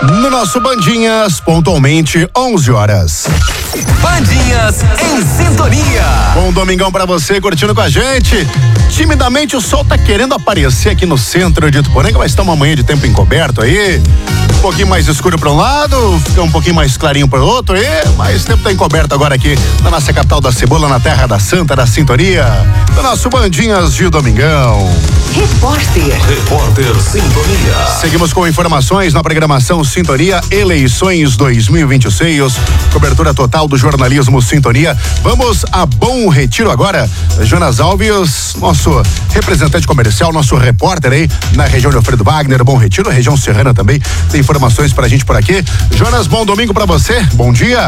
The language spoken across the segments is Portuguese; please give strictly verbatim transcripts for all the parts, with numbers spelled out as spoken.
No nosso Bandinhas, pontualmente onze horas. Bandinhas em sintonia. Bom domingão pra você, curtindo com a gente. Timidamente o sol tá querendo aparecer aqui no centro de Ituporanga, mas tá uma manhã de tempo encoberto aí. Um pouquinho mais escuro pra um lado, fica um pouquinho mais clarinho pro outro aí, mas o tempo tá encoberto agora aqui na nossa capital da cebola, na terra da Santa, da Sintonia. Do nosso Bandinhas de domingão. Repórter. Repórter Sintonia. Seguimos com informações na programação Sintonia Eleições dois mil e vinte e seis. Cobertura total do jornalismo Sintonia. Vamos a Bom Retiro agora. Jonas Alves, nosso representante comercial, nosso repórter aí na região de Alfredo Wagner, Bom Retiro, região serrana também. Tem informações pra gente por aqui. Jonas, bom domingo pra você. Bom dia.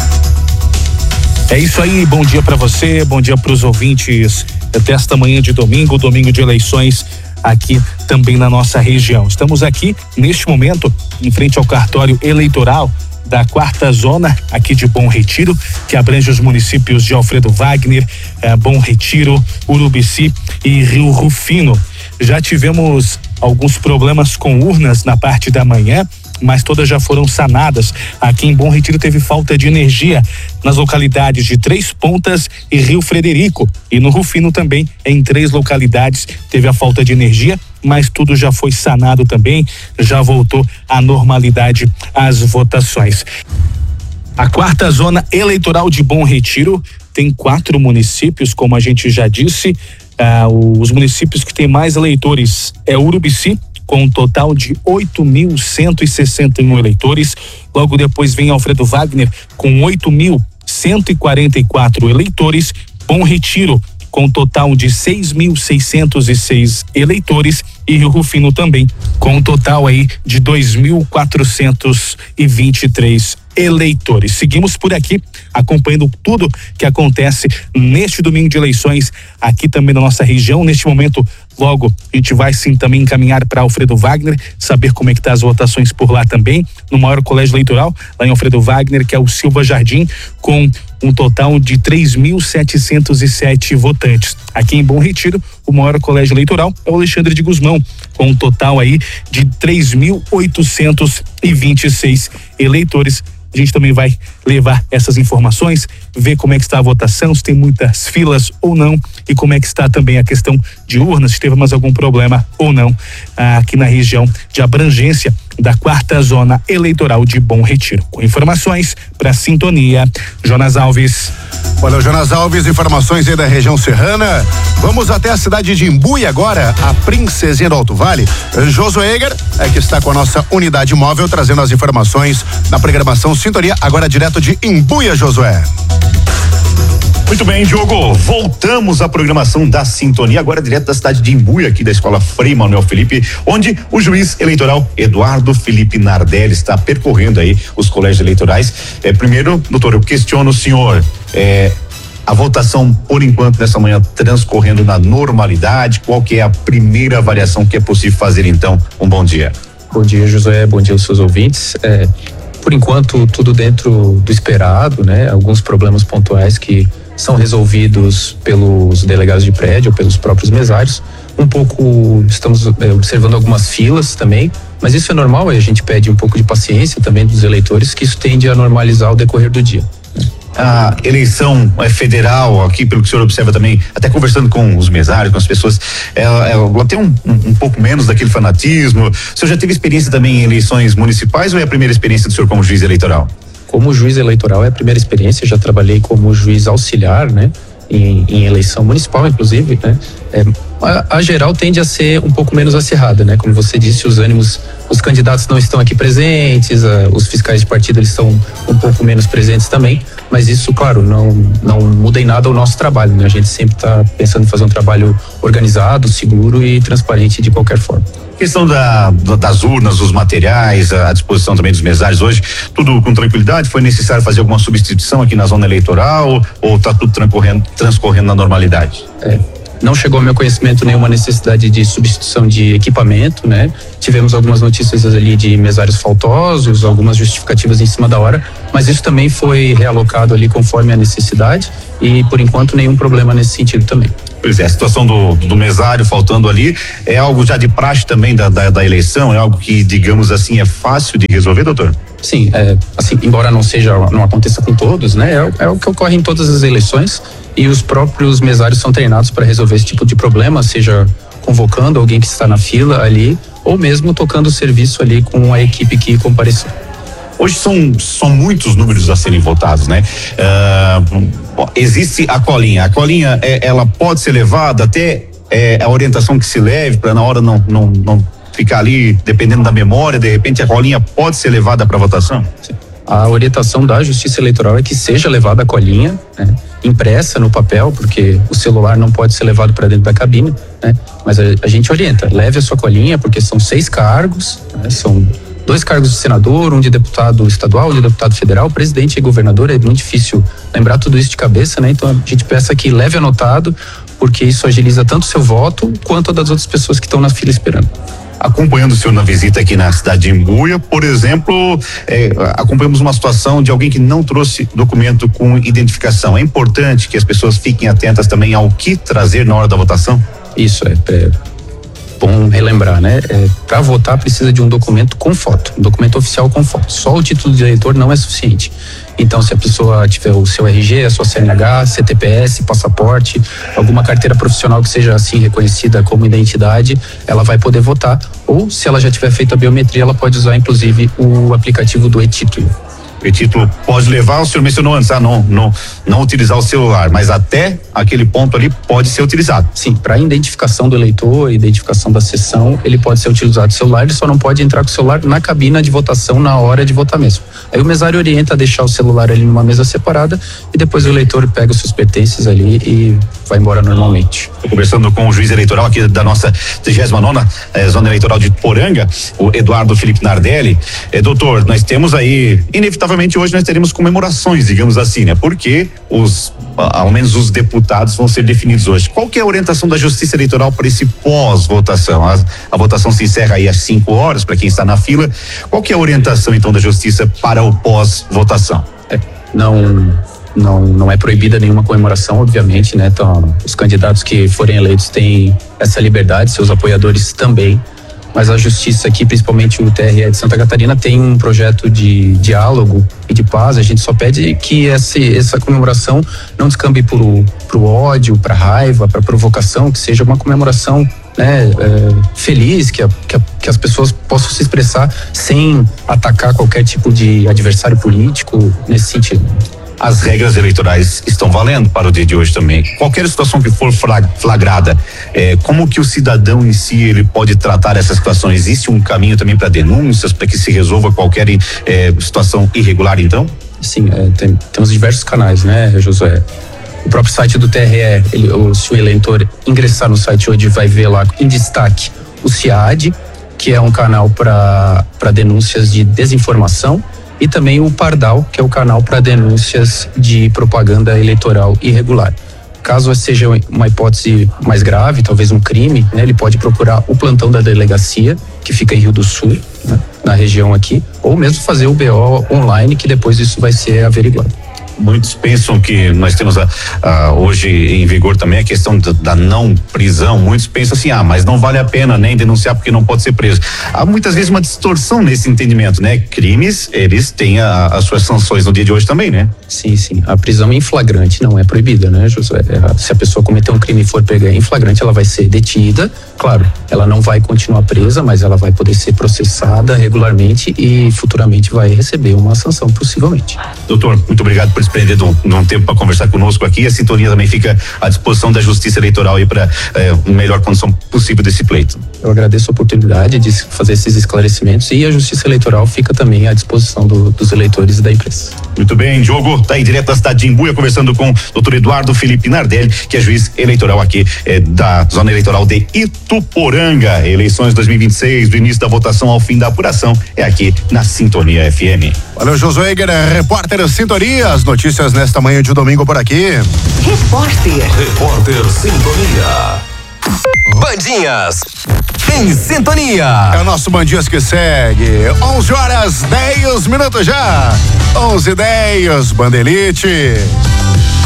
É isso aí, bom dia para você, bom dia para os ouvintes desta manhã de domingo, domingo de eleições aqui também na nossa região. Estamos aqui neste momento em frente ao cartório eleitoral da quarta zona aqui de Bom Retiro, que abrange os municípios de Alfredo Wagner, eh, Bom Retiro, Urubici e Rio Rufino. Já tivemos alguns problemas com urnas na parte da manhã, mas todas já foram sanadas. Aqui em Bom Retiro teve falta de energia nas localidades de Três Pontas e Rio Frederico, e no Rufino também, em três localidades teve a falta de energia, mas tudo já foi sanado também, já voltou à normalidade as votações. A quarta zona eleitoral de Bom Retiro tem quatro municípios, como a gente já disse. Ah, os municípios que têm mais eleitores é Urubici, com um total de oito mil cento e sessenta e um eleitores. Logo depois vem Alfredo Wagner com oito mil cento e quarenta e quatro eleitores. Bom Retiro com um total de seis mil seiscentos e seis eleitores, e Rio Rufino também com um total aí de dois mil quatrocentos e vinte e três eleitores. Seguimos por aqui acompanhando tudo que acontece neste domingo de eleições aqui também na nossa região. Neste momento, logo a gente vai sim também encaminhar para Alfredo Wagner, saber como é que tá as votações por lá também, no maior colégio eleitoral lá em Alfredo Wagner, que é o Silva Jardim, com um total de três mil setecentos e sete votantes. Aqui em Bom Retiro, o maior colégio eleitoral é o Alexandre de Guzmão, com um total aí de três mil oitocentos e vinte e seis eleitores. A gente também vai levar essas informações, ver como é que está a votação, se tem muitas filas ou não, e como é que está também a questão de urnas, se teve mais algum problema ou não aqui na região de abrangência da quarta zona eleitoral de Bom Retiro. Com informações para Sintonia, Jonas Alves. Olha, Jonas Alves, informações aí da região serrana. Vamos até a cidade de Imbuí agora, a Princesinha do Alto Vale. Josué Eger é que está com a nossa unidade móvel, trazendo as informações na programação Sintonia, agora direto de Imbuí, Josué. Muito bem, Diogo, voltamos à programação da Sintonia, agora direto da cidade de Imbuí, aqui da Escola Frei Manuel Felipe, onde o juiz eleitoral Eduardo Felipe Nardelli está percorrendo aí os colégios eleitorais. É, primeiro, doutor, eu questiono o senhor, é, a votação, por enquanto, nessa manhã, transcorrendo na normalidade, qual que é a primeira avaliação que é possível fazer, então? Um bom dia. Bom dia, Josué, bom dia aos seus ouvintes. É, por enquanto, tudo dentro do esperado, né? Alguns problemas pontuais que são resolvidos pelos delegados de prédio, pelos próprios mesários. Um pouco, estamos é, observando algumas filas também, mas isso é normal, a gente pede um pouco de paciência também dos eleitores, que isso tende a normalizar o decorrer do dia. A eleição é federal, aqui pelo que o senhor observa também, até conversando com os mesários, com as pessoas, ela, ela tem um, um, um pouco menos daquele fanatismo. O senhor já teve experiência também em eleições municipais ou é a primeira experiência do senhor como juiz eleitoral? Como juiz eleitoral é a primeira experiência, já trabalhei como juiz auxiliar, né? Em, em eleição municipal, inclusive, né? É, a, a geral tende a ser um pouco menos acirrada, né? Como você disse, os ânimos, os candidatos não estão aqui presentes, a, os fiscais de partido eles estão um pouco menos presentes também, mas isso, claro, não, não muda em nada o nosso trabalho, né? A gente sempre está pensando em fazer um trabalho organizado, seguro e transparente de qualquer forma. Questão da, das urnas, os materiais, a disposição também dos mesários hoje, tudo com tranquilidade? Foi necessário fazer alguma substituição aqui na zona eleitoral ou está tudo transcorrendo, transcorrendo na normalidade? É, não chegou ao meu conhecimento nenhuma necessidade de substituição de equipamento, né? Tivemos algumas notícias ali de mesários faltosos, algumas justificativas em cima da hora, mas isso também foi realocado ali conforme a necessidade e por enquanto nenhum problema nesse sentido também. Pois é, a situação do, do mesário faltando ali é algo já de praxe também da, da, da eleição, é algo que, digamos assim, é fácil de resolver, doutor? Sim, é, assim, embora não seja, não aconteça com todos, né? É, é o que ocorre em todas as eleições e os próprios mesários são treinados para resolver esse tipo de problema, seja convocando alguém que está na fila ali ou mesmo tocando o serviço ali com a equipe que compareceu. Hoje são, são muitos números a serem votados, né? Uh, existe a colinha. A colinha, é, ela pode ser levada até é, a orientação que se leve para na hora não, não, não ficar ali, dependendo da memória, de repente a colinha pode ser levada para votação? Sim. A orientação da Justiça Eleitoral é que seja levada a colinha, né, impressa no papel, porque o celular não pode ser levado para dentro da cabine, né? Mas a, a gente orienta, leve a sua colinha, porque são seis cargos, né, são dois cargos de senador, um de deputado estadual, um de deputado federal, presidente e governador. É muito difícil lembrar tudo isso de cabeça, né? Então a gente peça que leve anotado, porque isso agiliza tanto o seu voto quanto a das outras pessoas que estão na fila esperando. Acompanhando o senhor na visita aqui na cidade de Imbuia, por exemplo, é, acompanhamos uma situação de alguém que não trouxe documento com identificação. É importante que as pessoas fiquem atentas também ao que trazer na hora da votação? Isso, é, é bom relembrar, né? É, para votar precisa de um documento com foto, um documento oficial com foto. Só o título de eleitor não é suficiente. Então, se a pessoa tiver o seu R G, a sua C N H, C T P S, passaporte, alguma carteira profissional que seja assim reconhecida como identidade, ela vai poder votar. Ou, se ela já tiver feito a biometria, ela pode usar, inclusive, o aplicativo do e-título. O título pode levar, o senhor mencionou antes, ah, não, não, não utilizar o celular, mas até aquele ponto ali pode ser utilizado. Sim, para identificação do eleitor, identificação da sessão, ele pode ser utilizado o celular, ele só não pode entrar com o celular na cabina de votação na hora de votar mesmo. Aí o mesário orienta a deixar o celular ali numa mesa separada e depois o eleitor pega os seus pertences ali e vai embora normalmente. Estou conversando com o juiz eleitoral aqui da nossa trigésima nona eh, zona eleitoral de Poranga, o Eduardo Felipe Nardelli. Eh, doutor, nós temos aí, inevitavelmente hoje nós teremos comemorações, digamos assim, né? Porque os, ao menos os deputados vão ser definidos hoje. Qual que é a orientação da Justiça Eleitoral para esse pós-votação? A, a votação se encerra aí às cinco horas, para quem está na fila. Qual que é a orientação, então, da Justiça para o pós-votação? É, não... Não, não é proibida nenhuma comemoração, obviamente, né? Então, os candidatos que forem eleitos têm essa liberdade, seus apoiadores também. Mas a justiça aqui, principalmente o T R E de Santa Catarina, tem um projeto de diálogo e de paz. A gente só pede que essa, essa comemoração não descambe para o ódio, para raiva, para provocação, que seja uma comemoração, né, é, feliz, que, a, que, a, que as pessoas possam se expressar sem atacar qualquer tipo de adversário político nesse sentido. As regras eleitorais estão valendo para o dia de hoje também. Qualquer situação que for flagrada, é, como que o cidadão em si ele pode tratar essa situação? Existe um caminho também para denúncias, para que se resolva qualquer é, situação irregular, então? Sim, é, tem, temos diversos canais, né, Josué? O próprio site do T R E, ele, o, se o eleitor ingressar no site hoje, vai ver lá em destaque o CIAD, que é um canal para para denúncias de desinformação, e também o Pardal, que é o canal para denúncias de propaganda eleitoral irregular. Caso seja uma hipótese mais grave, talvez um crime, né, ele pode procurar o plantão da delegacia, que fica em Rio do Sul, né, na região aqui, ou mesmo fazer o B O online, que depois isso vai ser averiguado. Muitos pensam que nós temos a, a, hoje em vigor também a questão da, da não prisão. Muitos pensam assim, ah, mas não vale a pena nem denunciar porque não pode ser preso. Há muitas vezes uma distorção nesse entendimento, né? Crimes, eles têm a, as suas sanções no dia de hoje também, né? Sim, sim. A prisão em flagrante não é proibida, né, Josué? Se a pessoa cometer um crime e for pega em flagrante, ela vai ser detida. Claro, ela não vai continuar presa, mas ela vai poder ser processada regularmente e futuramente vai receber uma sanção, possivelmente. Doutor, muito obrigado por desprender de um, de um tempo para conversar conosco aqui. A sintonia também fica à disposição da Justiça Eleitoral aí para é, melhor condição possível desse pleito. Eu agradeço a oportunidade de fazer esses esclarecimentos e a Justiça Eleitoral fica também à disposição do, dos eleitores e da imprensa. Muito bem, Diogo, tá aí direto da cidade de Imbuia, conversando com o doutor Eduardo Felipe Nardelli, que é juiz eleitoral aqui é, da zona eleitoral de Ituporanga. Eleições dois mil e vinte e seis, do início da votação ao fim da apuração, é aqui na Sintonia F M. Valeu, Josué Eger, repórter Sintonia. As notícias nesta manhã de domingo por aqui. Repórter. Repórter Sintonia. Bandinhas em Sintonia. É o nosso Bandinhas que segue. onze horas, dez minutos já. onze e dez, Bandelite.